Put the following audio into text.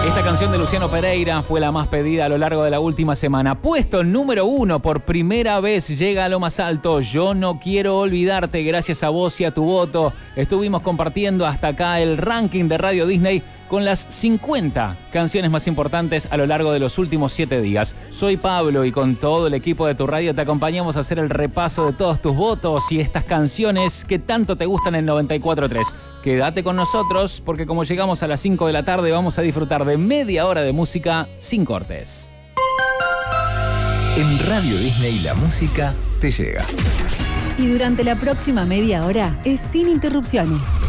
Esta canción de Luciano Pereira fue la más pedida a lo largo de la última semana. Puesto número 1 por primera vez, llega a lo más alto. Yo no quiero olvidarte, gracias a vos y a tu voto. Estuvimos compartiendo hasta acá el ranking de Radio Disney con las 50 canciones más importantes a lo largo de los últimos 7 días. Soy Pablo y con todo el equipo de tu radio te acompañamos a hacer el repaso de todos tus votos y estas canciones que tanto te gustan en 94.3. Quédate con nosotros porque como llegamos a las 5 de la tarde vamos a disfrutar de media hora de música sin cortes. En Radio Disney la música te llega. Y durante la próxima media hora es sin interrupciones.